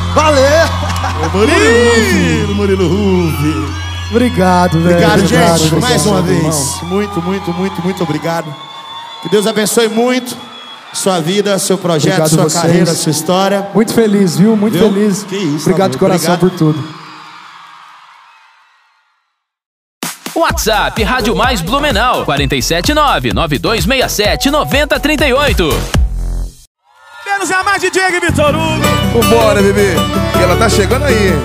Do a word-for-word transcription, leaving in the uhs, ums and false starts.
Valeu! Murilo, Murilo Ruff. Obrigado, velho. Obrigado, obrigado, gente, obrigado, mais uma irmão. vez. Muito, muito, muito, muito obrigado. Que Deus abençoe muito sua vida, seu projeto, Obrigado sua vocês. carreira, sua história. Muito feliz, viu? Muito Viu? feliz. Que isso, Obrigado de amor. coração Obrigado. por tudo. WhatsApp Rádio Mais Blumenau quatro sete nove, nove dois seis sete, nove zero três oito. Menos é a mais D J Vitor Hugo. Vambora, bebê, que ela tá chegando aí.